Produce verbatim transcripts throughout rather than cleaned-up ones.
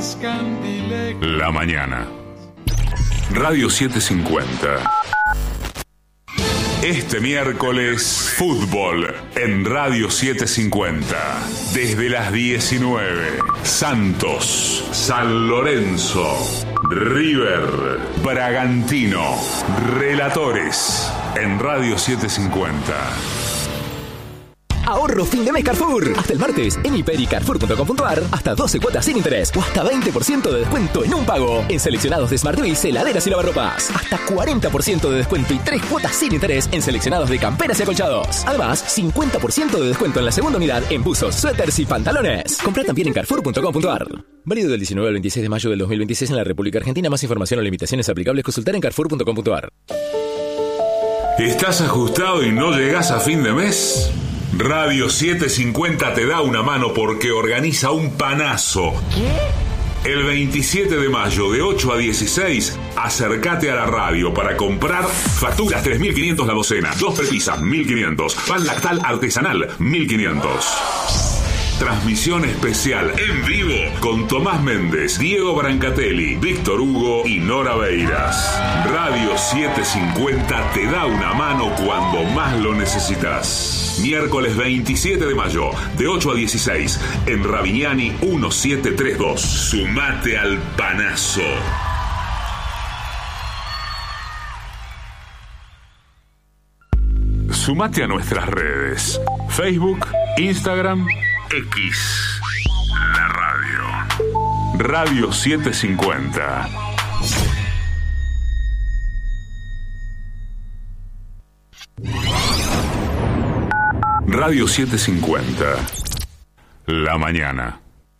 las candilejas. La mañana. Radio setecientos cincuenta. Este miércoles, fútbol en Radio setecientos cincuenta. Desde las diecinueve. Santos, San Lorenzo, River, Bragantino. Relatores en Radio setecientos cincuenta. Ahorro fin de mes Carrefour. Hasta el martes, en hiper y carrefour punto com punto ar, hasta doce cuotas sin interés o hasta veinte por ciento de descuento en un pago. En seleccionados de Smart T V, heladeras y lavarropas. Hasta cuarenta por ciento de descuento y tres cuotas sin interés en seleccionados de camperas y acolchados. Además, cincuenta por ciento de descuento en la segunda unidad en buzos, suéteres y pantalones. Compra también en carrefour punto com punto ar. Válido del diecinueve al veintiséis de mayo del dos mil veintiséis en la República Argentina. Más información o limitaciones aplicables consultar en carrefour punto com punto ar. ¿Estás ajustado y no llegás a fin de mes? Radio setecientos cincuenta te da una mano porque organiza un panazo. ¿Qué? El veintisiete de mayo de ocho a dieciséis, acércate a la radio para comprar facturas tres mil quinientos la docena, dos prepisas mil quinientos, pan lactal artesanal mil quinientos. Transmisión especial en vivo con Tomás Méndez, Diego Brancatelli, Víctor Hugo y Nora Beiras. Radio setecientos cincuenta te da una mano cuando más lo necesitas. Miércoles veintisiete de mayo, de ocho a dieciséis, en Ravignani diecisiete treinta y dos. Sumate al panazo. Sumate a nuestras redes: Facebook, Instagram, X. La radio. Radio setecientos cincuenta. Radio setecientos cincuenta. La mañana.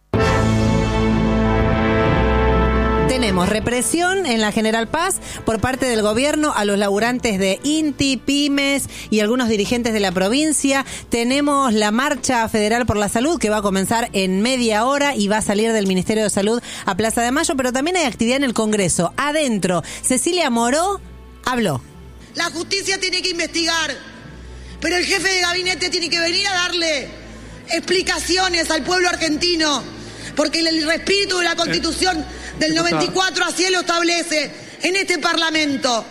Tenemos represión en la General Paz por parte del gobierno a los laburantes de INTI, pymes y algunos dirigentes de la provincia. Tenemos la marcha federal por la salud que va a comenzar en media hora y va a salir del Ministerio de Salud a Plaza de Mayo, pero también hay actividad en el Congreso. Adentro, Cecilia Moró habló. La justicia tiene que investigar, pero el jefe de gabinete tiene que venir a darle explicaciones al pueblo argentino, porque el espíritu de la Constitución del noventa y cuatro así lo establece en este Parlamento.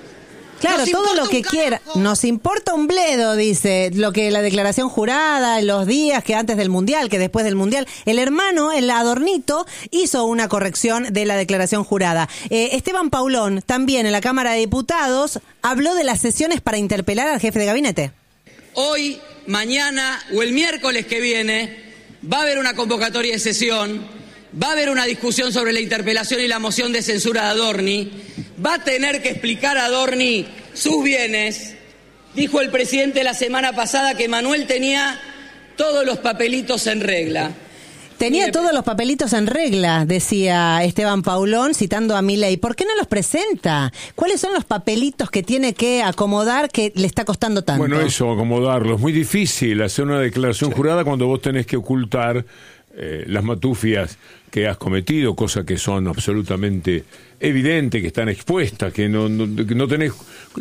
Claro, todo lo que quiera. Nos importa un bledo, dice, lo que la declaración jurada, los días que antes del Mundial, que después del Mundial. El hermano, el Adornito, hizo una corrección de la declaración jurada. Eh, Esteban Paulón, también en la Cámara de Diputados, habló de las sesiones para interpelar al jefe de gabinete. Hoy, mañana o el miércoles que viene va a haber una convocatoria de sesión, va a haber una discusión sobre la interpelación y la moción de censura de Adorni, va a tener que explicar a Adorni sus bienes. Dijo el presidente la semana pasada que Manuel tenía todos los papelitos en regla. Tenía todos los papelitos en regla, decía Esteban Paulón, citando a Milei. ¿Por qué no los presenta? ¿Cuáles son los papelitos que tiene que acomodar que le está costando tanto? Bueno, eso, acomodarlos. Muy difícil hacer una declaración sí. jurada cuando vos tenés que ocultar eh, las matufias que has cometido, cosas que son absolutamente evidentes, que están expuestas, que no, no, que no tenés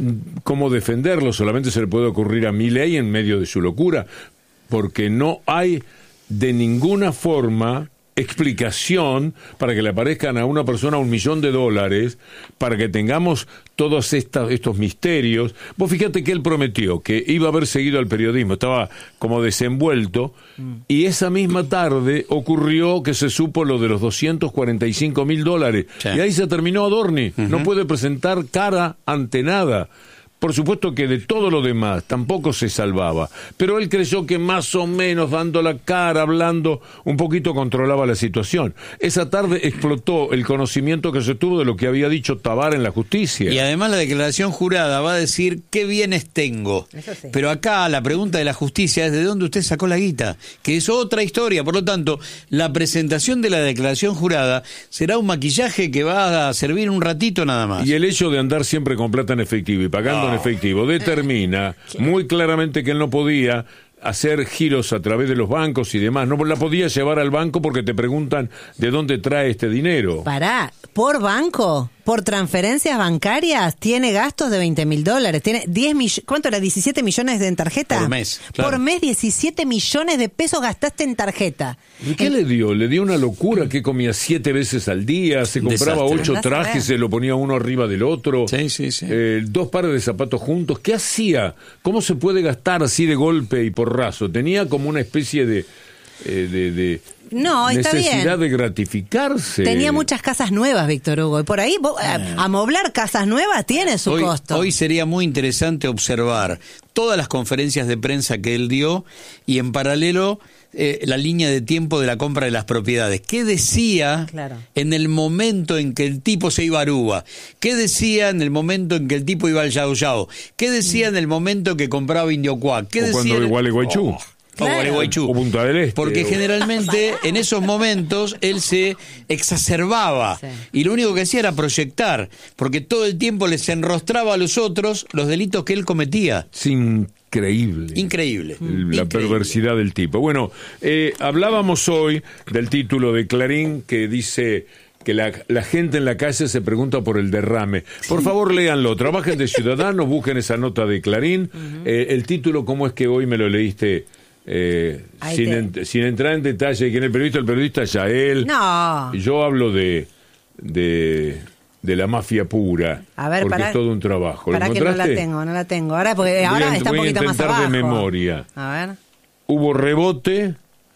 cómo defenderlo. Solamente se le puede ocurrir a Milei en medio de su locura, porque no hay de ninguna forma explicación para que le aparezcan a una persona un millón de dólares, para que tengamos todos esta, estos misterios. Vos fíjate que él prometió que iba a haber seguido al periodismo, estaba como desenvuelto, mm. y esa misma tarde ocurrió que se supo lo de los doscientos cuarenta y cinco mil dólares, sí. y ahí se terminó Adorni, uh-huh. no puede presentar cara ante nada. Por supuesto que de todo lo demás tampoco se salvaba, pero él creyó que más o menos dando la cara, hablando, un poquito controlaba la situación. Esa tarde explotó el conocimiento que se tuvo de lo que había dicho Tabar en la justicia. Y además la declaración jurada va a decir qué bienes tengo. Eso sí. Pero acá la pregunta de la justicia es de dónde usted sacó la guita, que es otra historia. Por lo tanto, la presentación de la declaración jurada será un maquillaje que va a servir un ratito nada más. Y el hecho de andar siempre con plata en efectivo y pagando en efectivo determina muy claramente que él no podía hacer giros a través de los bancos y demás. No la podía llevar al banco porque te preguntan de dónde trae este dinero. Pará, ¿por banco? ¿Por transferencias bancarias? Tiene gastos de veinte mil dólares. Tiene diez millones, ¿cuánto era? ¿diecisiete millones en tarjeta? Por mes. Claro. Por mes, diecisiete millones de pesos gastaste en tarjeta. ¿Qué El- le dio? ¿Le dio una locura? Que comía siete veces al día, se compraba Desastre. ocho Andá a saber. trajes, se lo ponía uno arriba del otro, Sí, sí, sí. eh, dos pares de zapatos juntos. ¿Qué hacía? ¿Cómo se puede gastar así de golpe y porrazo? Tenía como una especie de, eh, de, de No, está necesidad bien. de gratificarse. Tenía muchas casas nuevas, Víctor Hugo. Y por ahí, vos, a- amoblar casas nuevas tiene su Hoy, costo. hoy sería muy interesante observar todas las conferencias de prensa que él dio y en paralelo eh, la línea de tiempo de la compra de las propiedades. ¿Qué decía Claro. en el momento en que el tipo se iba a Aruba? ¿Qué decía en el momento en que el tipo iba al Yao Yao? ¿Qué decía en el momento que compraba Indiocuac? ¿Qué O decía cuando en el- igual Gualeguaychú. Oh, Claro. o Gualeguaychú. O Punta del Este. Porque o- generalmente en esos momentos él se exacerbaba Sí. y lo único que hacía era proyectar, porque todo el tiempo les enrostraba a los otros los delitos que él cometía. Es increíble. Increíble. La Increíble. perversidad del tipo. Bueno, eh, hablábamos hoy del título de Clarín que dice que la, la gente en la calle se pregunta por el derrame. Por favor, léanlo. Trabajen de ciudadanos, busquen esa nota de Clarín. Eh, el título, ¿cómo es que hoy me lo leíste? Eh, Ahí sin, te- en- sin entrar en detalle, ¿quién es el periodista? El periodista Yael. No. Yo hablo de, de, de la mafia pura. A ver, porque pará- es todo un trabajo. ¿Lo Para que no la encontraste? tengo, no la tengo. Ahora, porque Voy ahora a- está un voy a poquito más intentar abajo. de memoria. A ver. Hubo rebote,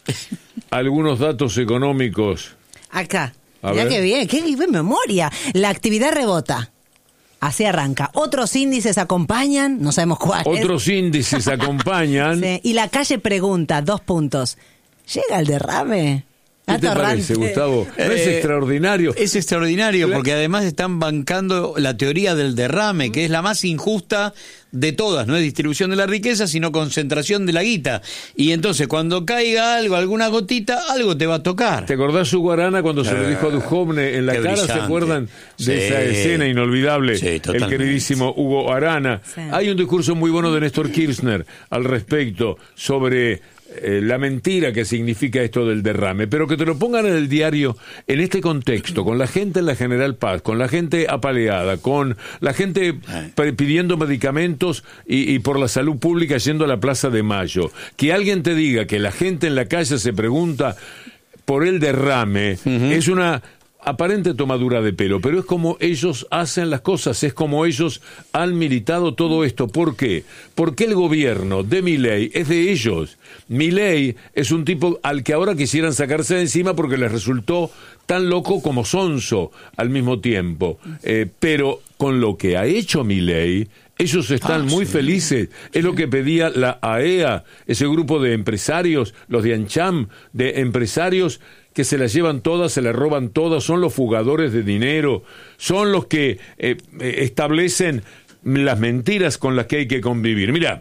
algunos datos económicos. Acá. A Mirá ver. qué bien, qué bien memoria. La actividad rebota. Así arranca. Otros índices acompañan, no sabemos cuáles. Otros índices acompañan. Sí, y la calle pregunta, dos puntos. ¿Llega el derrame? ¿Qué te Atorrante. parece, Gustavo? ¿No es Eh, extraordinario? Es extraordinario La- porque además están bancando la teoría del derrame, que es la más injusta de todas. No es distribución de la riqueza, sino concentración de la guita. Y entonces cuando caiga algo, alguna gotita, algo te va a tocar. ¿Te acordás su guarana cuando se lo dijo a Duhovne en la qué cara? ¿Se brillante. acuerdan de Sí. esa escena inolvidable? Sí, el totalmente. queridísimo Hugo Arana. Sí. Hay un discurso muy bueno de Néstor Kirchner al respecto sobre eh, la mentira que significa esto del derrame, pero que te lo pongan en el diario en este contexto, con la gente en la General Paz, con la gente apaleada, con la gente p- pidiendo medicamentos y, y por la salud pública yendo a la Plaza de Mayo. Que alguien te diga que la gente en la calle se pregunta por el derrame, es una aparente tomadura de pelo, pero es como ellos hacen las cosas, es como ellos han militado todo esto. ¿Por qué? Porque el gobierno de Milei es de ellos. Milei es un tipo al que ahora quisieran sacarse de encima porque les resultó tan loco como sonso al mismo tiempo. Eh, pero con lo que ha hecho Milei, ellos están Ah, muy sí. felices. Es lo que pedía la A E A, ese grupo de empresarios, los de ANCHAM, de empresarios que se las llevan todas, se las roban todas, son los fugadores de dinero, son los que eh, eh, establecen las mentiras con las que hay que convivir. Mira,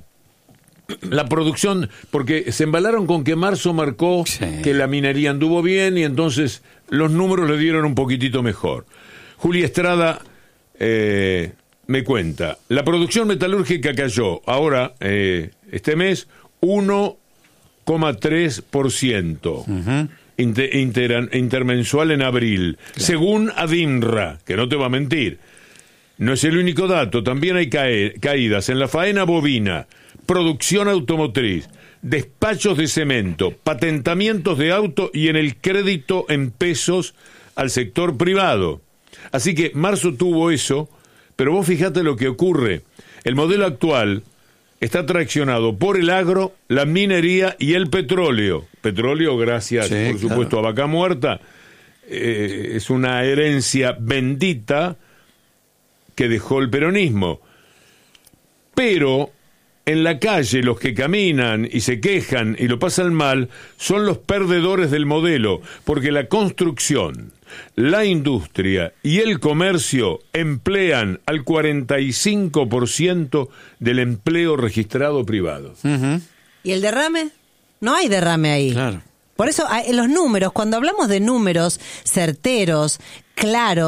la producción, porque se embalaron con que marzo marcó Sí. que la minería anduvo bien y entonces los números le dieron un poquitito mejor. Julia Estrada eh, me cuenta, la producción metalúrgica cayó ahora, eh, este mes, uno coma tres por ciento. Inter- inter- intermensual en abril, según Adinra, que no te va a mentir. No es el único dato, también hay cae- caídas en la faena bovina, producción automotriz, despachos de cemento, patentamientos de auto y en el crédito en pesos al sector privado. Así que marzo tuvo eso, pero vos fijate lo que ocurre. El modelo actual está traccionado por el agro, la minería y el petróleo. Petróleo, gracias, Sí, por supuesto, claro. a Vaca Muerta. Eh, es una herencia bendita que dejó el peronismo. Pero en la calle los que caminan y se quejan y lo pasan mal son los perdedores del modelo, porque la construcción, la industria y el comercio emplean al cuarenta y cinco por ciento del empleo registrado privado. Ujú. ¿Y el derrame? No hay derrame ahí. Claro. Por eso, a- en los números, cuando hablamos de números certeros, claros,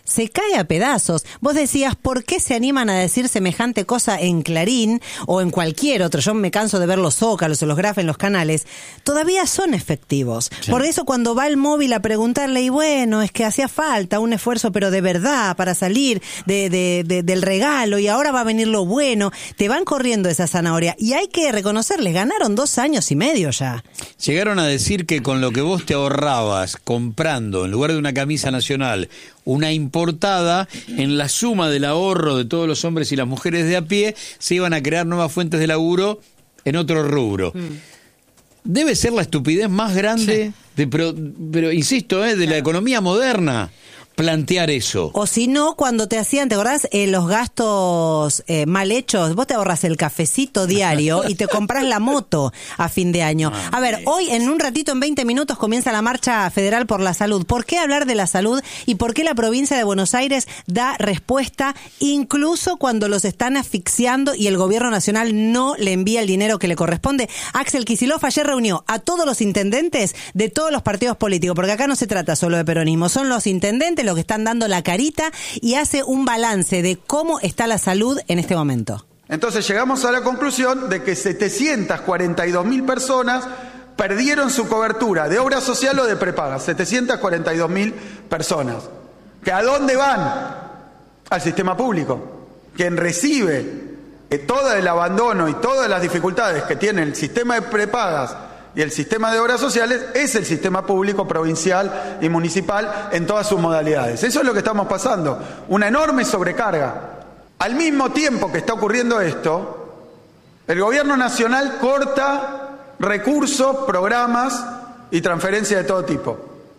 se cae a pedazos. Vos decías, ¿por qué se animan a decir semejante cosa en Clarín o en cualquier otro? Yo me canso de ver los zócalos o los grafes en los canales. Todavía son efectivos. Sí. Por eso cuando va el móvil a preguntarle, y bueno, es que hacía falta un esfuerzo, pero de verdad, para salir de, de, de, del regalo, y ahora va a venir lo bueno, te van corriendo esa zanahoria. Y hay que reconocerles, ganaron dos años y medio ya. Llegaron a decir que con lo que vos te ahorrabas comprando, en lugar de una camisa nacional, una importada, en la suma del ahorro de todos los hombres y las mujeres de a pie, se iban a crear nuevas fuentes de laburo en otro rubro. Mm. Debe ser la estupidez más grande, sí. de, pero, pero insisto, eh, de la economía moderna. Plantear eso. O si no, cuando te hacían, ¿te acordás? Eh, los gastos eh, mal hechos, vos te ahorras el cafecito diario y te compras la moto a fin de año. A ver, hoy en un ratito, en veinte minutos, comienza la marcha federal por la salud. ¿Por qué hablar de la salud y por qué la provincia de Buenos Aires da respuesta incluso cuando los están asfixiando y el gobierno nacional no le envía el dinero que le corresponde? Axel Kicillof ayer reunió a todos los intendentes de todos los partidos políticos, porque acá no se trata solo de peronismo, son los intendentes los que están dando la carita, y hace un balance de cómo está la salud en este momento. Entonces llegamos a la conclusión de que setecientas cuarenta y dos mil personas perdieron su cobertura de obra social o de prepaga. setecientas cuarenta y dos mil personas. ¿Que a dónde van? Al sistema público. Quien recibe todo el abandono y todas las dificultades que tiene el sistema de prepagas y el sistema de obras sociales es el sistema público provincial y municipal en todas sus modalidades. Eso es lo que estamos pasando, una enorme sobrecarga. Al mismo tiempo que está ocurriendo esto, el gobierno nacional corta recursos, programas y transferencias de todo tipo,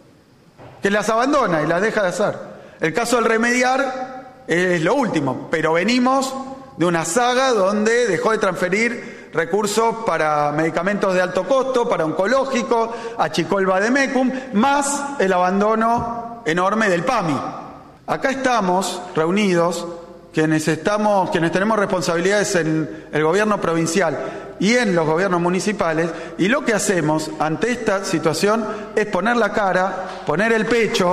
que las abandona y las deja de hacer. El caso del Remediar es lo último, pero venimos de una saga donde dejó de transferir recursos para medicamentos de alto costo, para oncológico, achicó el Vademecum, más el abandono enorme del P A M I. Acá estamos reunidos, quienes, estamos, quienes tenemos responsabilidades en el gobierno provincial y en los gobiernos municipales, y lo que hacemos ante esta situación es poner la cara, poner el pecho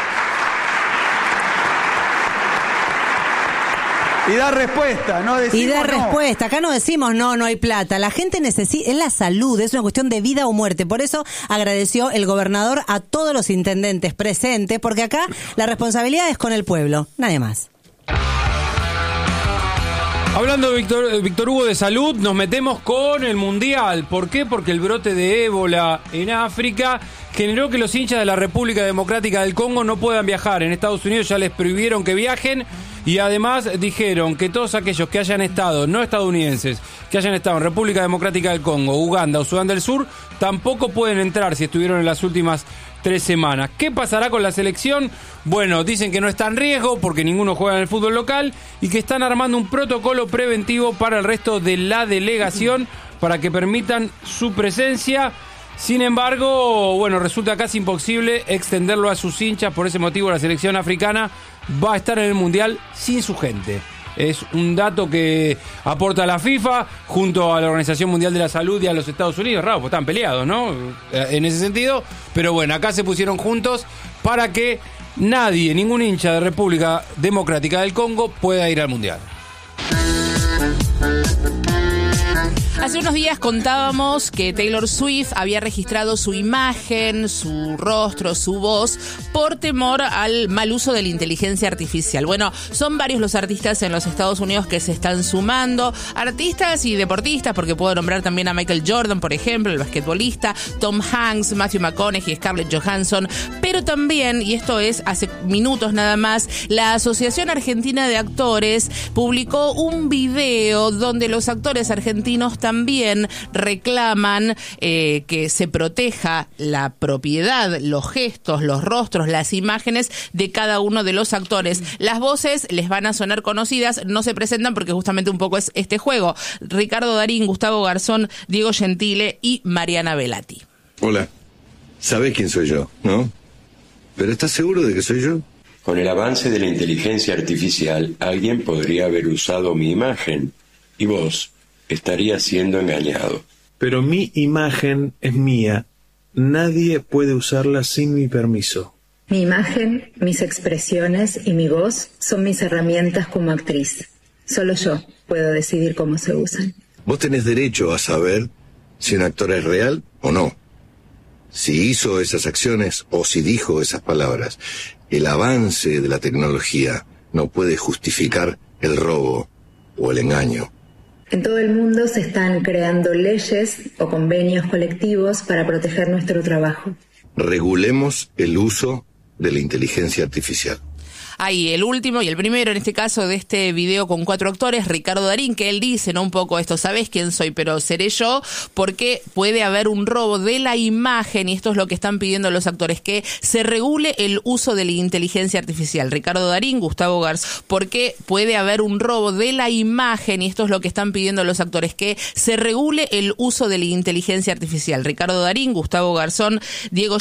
y dar respuesta, no decimos Y dar no. respuesta. Acá no decimos no, no hay plata. La gente necesita, es la salud, es una cuestión de vida o muerte. Por eso agradeció el gobernador a todos los intendentes presentes, porque acá la responsabilidad es con el pueblo, nadie más. Hablando de Víctor, Víctor Hugo de salud, nos metemos con el Mundial. ¿Por qué? Porque el brote de ébola en África generó que los hinchas de la República Democrática del Congo no puedan viajar. En Estados Unidos ya les prohibieron que viajen y además dijeron que todos aquellos que hayan estado, no estadounidenses, que hayan estado en República Democrática del Congo, Uganda o Sudán del Sur, tampoco pueden entrar si estuvieron en las últimas tres semanas. ¿Qué pasará con la selección? Bueno, dicen que no está en riesgo porque ninguno juega en el fútbol local y que están armando un protocolo preventivo para el resto de la delegación para que permitan su presencia. Sin embargo, bueno, resulta casi imposible extenderlo a sus hinchas. Por ese motivo, la selección africana va a estar en el Mundial sin su gente. Es un dato que aporta la FIFA junto a la Organización Mundial de la Salud y a los Estados Unidos. Raro, pues están peleados, ¿no? En ese sentido. Pero bueno, acá se pusieron juntos para que nadie, ningún hincha de República Democrática del Congo pueda ir al Mundial. Hace unos días contábamos que Taylor Swift había registrado su imagen, su rostro, su voz, por temor al mal uso de la inteligencia artificial. Bueno, son varios los artistas en los Estados Unidos que se están sumando, artistas y deportistas, porque puedo nombrar también a Michael Jordan, por ejemplo, el basquetbolista, Tom Hanks, Matthew McConaughey, Scarlett Johansson, pero también, y esto es hace minutos nada más, la Asociación Argentina de Actores publicó un video donde los actores argentinos también También reclaman eh, que se proteja la propiedad, los gestos, los rostros, las imágenes de cada uno de los actores. Las voces les van a sonar conocidas, no se presentan porque justamente un poco es este juego. Ricardo Darín, Gustavo Garzón, Diego Gentile y Mariana Velati. Hola, sabés quién soy yo, ¿no? ¿Pero estás seguro de que soy yo? Con el avance de la inteligencia artificial, alguien podría haber usado mi imagen y vos estaría siendo engañado. Pero mi imagen es mía. Nadie puede usarla sin mi permiso. Mi imagen, mis expresiones y mi voz son mis herramientas como actriz. Solo yo puedo decidir cómo se usan. Vos tenés derecho a saber si un actor es real o no. Si hizo esas acciones o si dijo esas palabras. El avance de la tecnología no puede justificar el robo o el engaño. En todo el mundo se están creando leyes o convenios colectivos para proteger nuestro trabajo. Regulemos el uso de la inteligencia artificial. Ahí, el último y el primero, en este caso, de este video con cuatro actores, Ricardo Darín, que él dice, ¿no? Un poco esto, ¿sabés quién soy? Pero seré yo, porque puede haber un robo de la imagen, y esto es lo que están pidiendo los actores, que se regule el uso de la inteligencia artificial. Ricardo Darín, Gustavo Garzón, porque puede haber un robo de la imagen, y esto es lo que están pidiendo los actores, que se regule el uso de la inteligencia artificial. Ricardo Darín, Gustavo Garzón, Diego